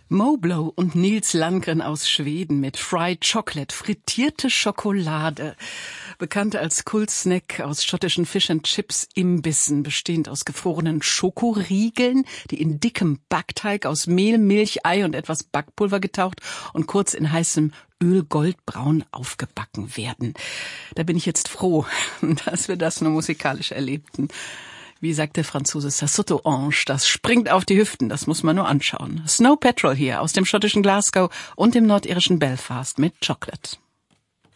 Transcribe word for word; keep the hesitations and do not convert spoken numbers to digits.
Mo Blow und Nils Landgren aus Schweden mit Fried Chocolate, frittierte Schokolade. Bekannt als Kultsnack aus schottischen Fish and Chips Imbissen, bestehend aus gefrorenen Schokoriegeln, die in dickem Backteig aus Mehl, Milch, Ei und etwas Backpulver getaucht und kurz in heißem Öl goldbraun aufgebacken werden. Da bin ich jetzt froh, dass wir das nur musikalisch erlebten. Wie sagt der Franzose, ça saute aux hanches, das springt auf die Hüften, das muss man nur anschauen. Snow Patrol hier aus dem schottischen Glasgow und dem nordirischen Belfast mit Chocolate.